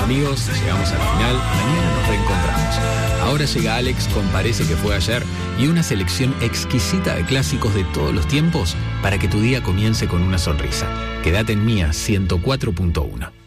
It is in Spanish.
Amigos, llegamos al final. Mañana nos reencontramos. Ahora llega Alex con Parece que fue ayer y una selección exquisita de clásicos de todos los tiempos para que tu día comience con una sonrisa. Quédate en Mía 104.1.